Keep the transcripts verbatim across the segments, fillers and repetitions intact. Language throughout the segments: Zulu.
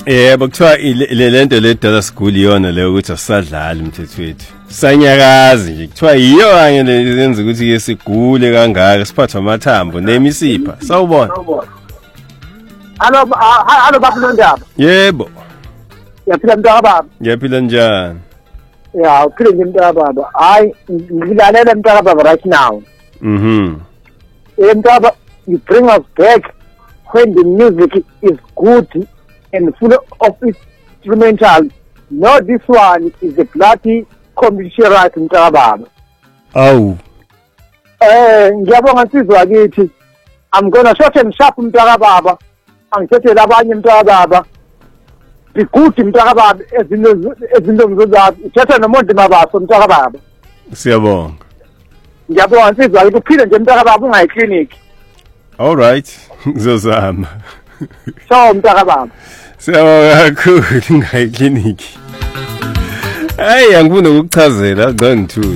Yebo kuthiwa le lento le dala school iyona le ukuthi asadlali umthetho wethu. Sanyakazi nje kuthiwa iyo kanye lenza ukuthi ke sigule kangaka siphathwa amathambo nemisipha. Sawubona. Hallo hallo baba Nondaba. Yebo. Yaphila mntaka baba. Yaphila njani? Yeah, uphile nje mntaka baba. Hayi ngilalela mntaka baba right now. Mhm. Eh mntaka, you bring us back when the music is good and full of instrumental. No, this one is a bloody competition right mntaka baba. Awu. Eh ngiyabonga nsizwa kithi. I'm gonna short and sharp mntaka baba. Angithethe labanye mntaka baba. Be good mntaka baba ezinto ezinto ngizozathu. Uthetha nomonde mabaso mntaka baba. Siyabonga. Ngiyabonga nsizwa kithi uphile nje mntaka baba ungayi clinic. All right. Ngizozama. So mntaka baba. Siyabonga kakhulu ngayi clinic. Hayi angifuna ukukuchazela ngangithuli.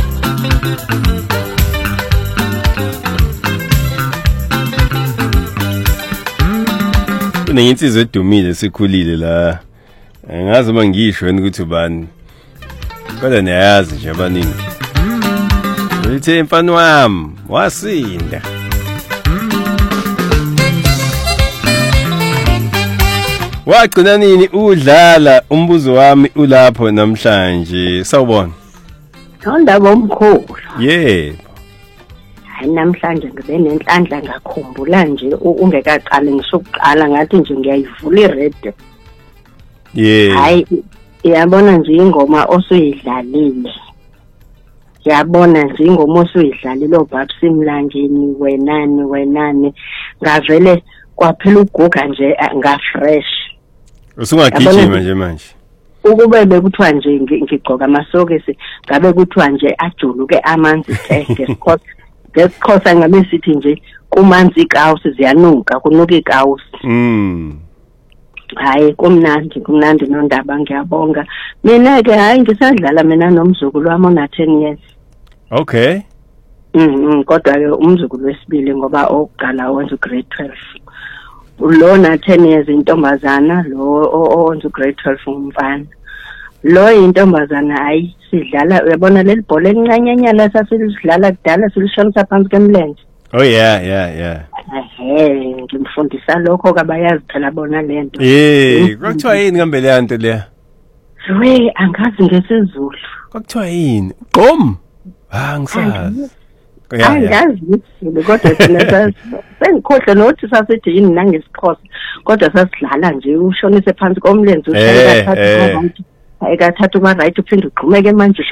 Kuneyinsizwe edumile sikhulile la. Ngazi uma ngisho wena ukuthi ubani. Kodwa niyazi nje abaningi. Uthe mfana wami wasinda. Wagcina nini udlala umbuzo wami ulapho namhlanje sawubona. Ndaba omkhulu. Yebo. Hayi namhlanje ngibe nenhlanhla ngakhumbula nje ungekaqali ngisokuqala ngathi nje ngiyayivula iredio. Yeah. Hayi yabona nje ingoma osuyidlalile. Yabona nje ingoma osuyidlalile oBabsi Mlangeni wenani wenani ngavele kwaphela uguga nje ngafresh. Usungagijima nje manje. Ukube bekuthiwa nje ngigqoka amasokisi ngabe kuthiwa nje ajuluke amanzi ngesikhosi ngesikhosi ngabe sithi nje kumanzi ikawusi ziyanuka kunuka ikawusi. Mm. Hayi kumnandi kumnandi Nondaba ngiyabonga. Mina ke hayi ngisadlala mina nomzukulu wami ona ten years. Okay. Mhm kodwa ke umzukulu wesibili ngoba oqala wenza grade twelve. Lo na ten years intombazana lo owenza grade twelve umfana. Lo intombazana hayi sidlala uyabona leli bhola elincanyanyana sasilidlala kudala silishonisa phansi kwemlenze. Oh yeah yeah yeah. Eh ngimfundisa lokho kabayazi phela bona lento. Eh kwakuthiwa yini ngambe le nto leya? We angazi ngesizulu. Kwakuthiwa yini? Gqom. Ah ngisazi. Angazi ngisizulu kodwa thina sengikhohle nokuthi sasithi yini nangesikhosi kodwa sasidlala nje ushonise phansi komlenze uthanda thatha right. Ayikathatha uma right uphinde ugqumeke manje